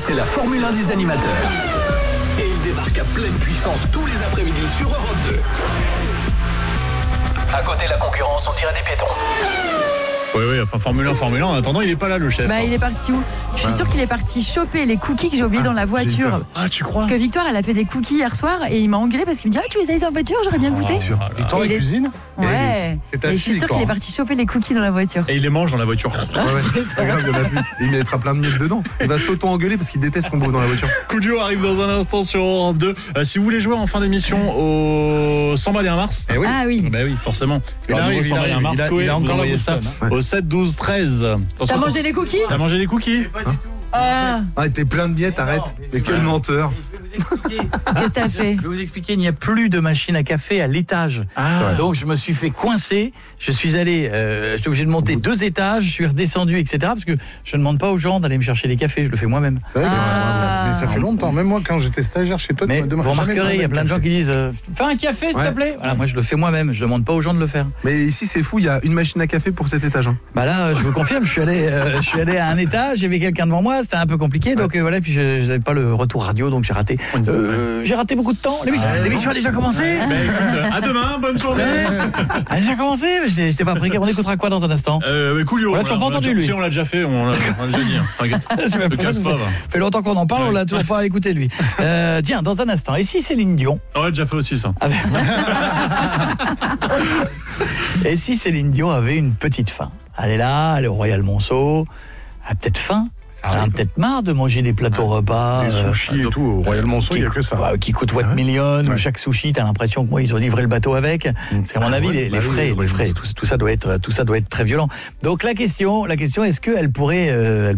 c'est la Formule 1 des animateurs. Et il débarque à pleine puissance tous les après-midi sur Europe 2. À côté, la concurrence, on dirait des piétons. Oui, enfin Formule 1. En attendant, il est pas là, le chef. Bah, il est parti où? Je suis sûre qu'il est parti choper les cookies que j'ai oubliés dans la voiture. Ah, tu crois? Parce que Victoire, elle a fait des cookies hier soir et il m'a engueulé parce qu'il me dit: ah, tu les as dans la voiture, j'aurais bien goûté. Victoire, la cuisine? Ouais. C'est ta Et je fille, suis sûre qu'il est parti choper les cookies dans la voiture. Et il les mange dans la voiture. C'est pas grave, il y en a plus. Il mettra plein de miettes dedans. Il va s'auto-engueuler parce qu'il déteste qu'on bouffe dans la voiture. Coolio arrive dans un instant sur Europe 2. Si vous voulez jouer en fin d'émission au 100 balles et un Mars. Eh oui. Ah oui. Bah oui, forcément. Il Alors, arrive, il arrive. un Mars. Il a encore la ça Boston, au 7, 12, 13. T'as mangé les cookies? T'as mangé les cookies? Ah, Ah, t'es plein de miettes, arrête. Mais quel menteur. qu'est-ce que t'as fait? Je vais vous expliquer, il n'y a plus de machine à café à l'étage. Donc je me suis fait coincer, je suis allé, j'étais obligé de monter 2 étages, je suis redescendu, etc. Parce que je ne demande pas aux gens d'aller me chercher des cafés, je le fais moi-même. C'est vrai que mais ça fait longtemps. Même moi, quand j'étais stagiaire chez toi, Mais tu me vous demandes remarquerez, il y a plein de gens qui disent fais un café s'il te plaît. Voilà, moi je le fais moi-même, je ne demande pas aux gens de le faire. Mais ici, c'est fou, il y a une machine à café pour cet étage. Hein. Bah là, je vous confirme, je suis allé à un étage, il y avait quelqu'un devant moi, c'était un peu compliqué, donc voilà, puis je n'avais pas le retour radio, donc j'ai raté. J'ai raté beaucoup de temps. L'émission a déjà commencé. À demain, bonne journée. Elle a déjà commencé, mais j'étais pas prêt. On écoutera quoi dans un instant? Coolio. On l'a toujours pas entendu, lui. Si, on l'a déjà fait, on l'a déjà dit. T'inquiète. Ça fait longtemps qu'on en parle, on l'a toujours pas écouté, lui. Tiens, dans un instant. Et si Céline Dion? On l'a déjà fait aussi, ça. Et si Céline Dion avait une petite faim? Elle est là, elle est au Royal Monceau, elle a peut-être faim. Elle a peut-être marre de manger des plateaux repas. Des sushis et tout, au Royal Monceau, il n'y a que ça. Qui coûte what million, où chaque sushi, t'as l'impression que moi, ils ont livré le bateau avec. Parce qu'à mon avis, les frais, tout ça doit être très violent. Donc la question, est-ce qu'elle pourrait